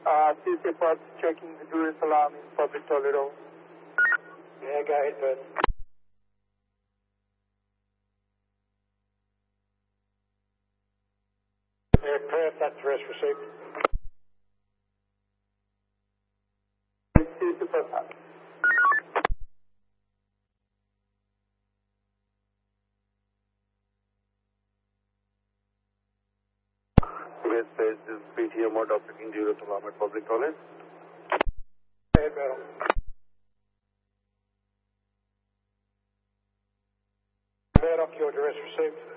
CC Pods checking the tourist alarm in public toilet. Yeah, go ahead, Bert. Yeah, Perth, that's the rest received. CC Pods. West Page, this is PTM operating tourist alarm at public toilet. Go ahead, Bert. Murdoch, your address received.